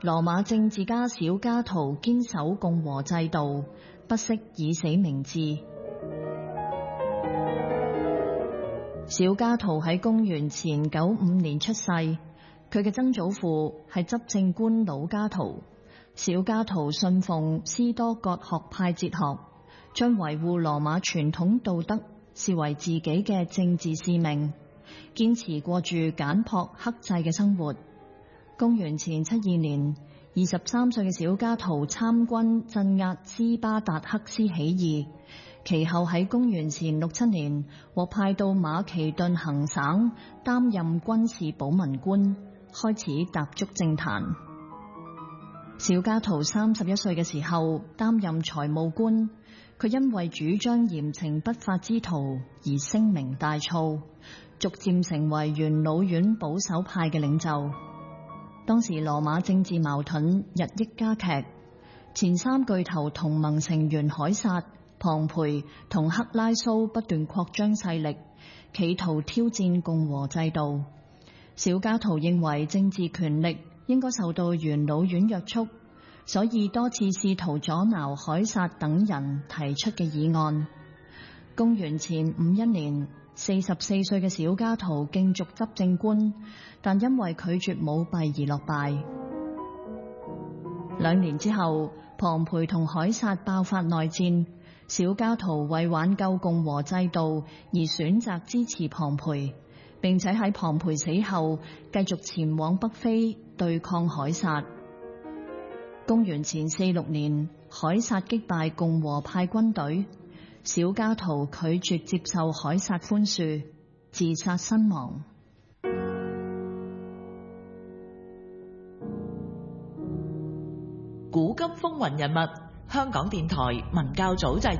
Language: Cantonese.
羅馬政治家小加圖堅守共和制度，不惜以死明志。小加圖喺公元前95年出世，佢嘅曾祖父係執政官魯加圖。小加圖信奉斯多葛學派哲學，將維護羅馬傳統道德視為自己嘅政治使命，堅持過住簡朴克制嘅生活。公元前72年，23歲嘅小加圖參軍鎮壓斯巴達克斯起義，其後喺公元前67年獲派到馬其頓行省擔任軍事保民官，開始踏足政壇。小加圖31歲嘅時候擔任財務官，佢因為主張嚴懲不法之徒而聲名大噪，逐漸成為元老院保守派嘅領袖。當時羅馬政治矛盾日益加劇，前三巨頭同盟成員凱撒、龐培同克拉蘇不斷擴張勢力，企圖挑戰共和制度。小加圖認為政治權力應該受到元老院約束，所以多次試圖阻撓凱撒等人提出嘅議案。公元前51年，44歲嘅小加圖競逐執政官，但因為拒絕舞弊而落敗。2年之後，龐培同凱撒爆發內戰，小加圖為挽救共和制度而選擇支持龐培，並且喺龐培死後繼續前往北非對抗凱撒。公元前46年，凱撒擊敗共和派軍隊，小加圖拒絕接受凱撒寬恕，自殺身亡。 古今風雲人物，香港電台文教組製作。